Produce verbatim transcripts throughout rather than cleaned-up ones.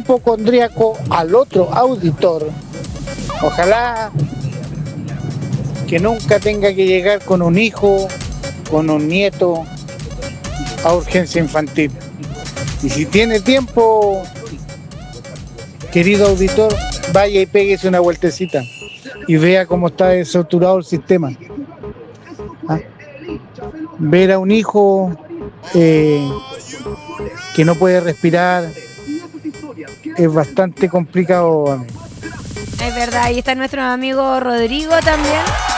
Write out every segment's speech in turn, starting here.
hipocondríaco al otro auditor. Ojalá que nunca tenga que llegar con un hijo, con un nieto a urgencia infantil. Y si tiene tiempo, querido auditor, vaya y péguese una vueltecita y vea cómo está desestructurado el sistema. ¿Ah? Ver a un hijo eh, que no puede respirar es bastante complicado, amigo. Es verdad, ahí está nuestro amigo Rodrigo también.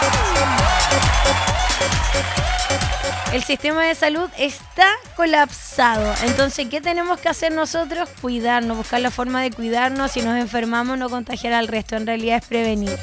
El sistema de salud está colapsado. Entonces, ¿qué tenemos que hacer nosotros? Cuidarnos, buscar la forma de cuidarnos. Si nos enfermamos, no contagiar al resto. En realidad es prevenir.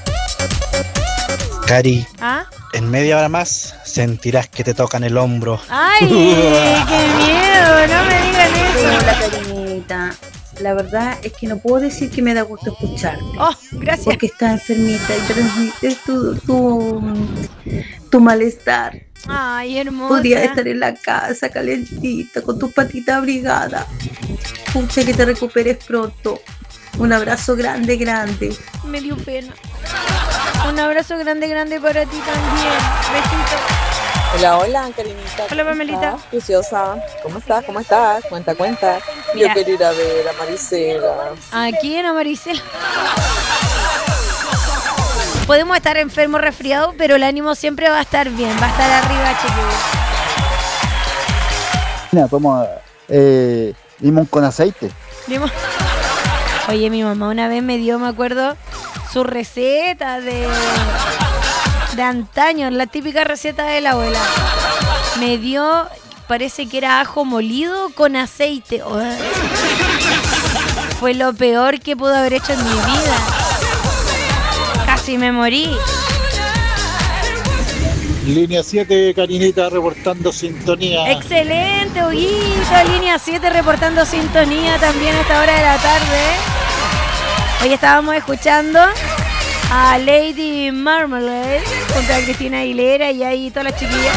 Cari, ¿Ah? en media hora más sentirás que te tocan el hombro. ¡Ay! ¡Qué miedo! No me digan eso. Hola, Karinita. La verdad es que no puedo decir que me da gusto escucharte. Oh, gracias. Porque estás enfermita y transmites tu, tu, tu malestar. Ay, hermosa. Podrías estar en la casa calentita, con tus patitas abrigadas. Pucha, que te recuperes pronto. Un abrazo grande, grande. Me dio pena. Un abrazo grande, grande para ti también. Besito. Hola, hola, Karinita. Hola, Pamelita. Preciosa. ¿Cómo estás? ¿Cómo estás? Cuenta, cuenta. Mira. Yo quiero ir a ver a Marisela. Aquí en Maricela. Podemos estar enfermos, resfriados, pero el ánimo siempre va a estar bien. Va a estar arriba, chiquillos. Mira, podemos eh, limón con aceite. Limón. Oye, mi mamá una vez me dio, me acuerdo, su receta de, de antaño, la típica receta de la abuela. Me dio, parece que era ajo molido con aceite. Oh. Fue lo peor que pude haber hecho en mi vida. Casi me morí. Línea siete, Karinita, reportando sintonía. Excelente, Huguito. Línea siete reportando sintonía también a esta hora de la tarde. Hoy estábamos escuchando a Lady Marmalade junto a Cristina Aguilera y ahí todas las chiquillas.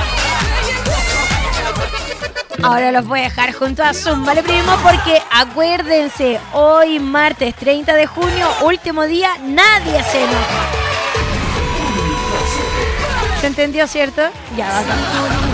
Ahora los voy a dejar junto a Zumba, le primo, porque acuérdense, hoy martes treinta de junio, último día, nadie se enoja. ¿Se entendió, cierto? Ya, basta.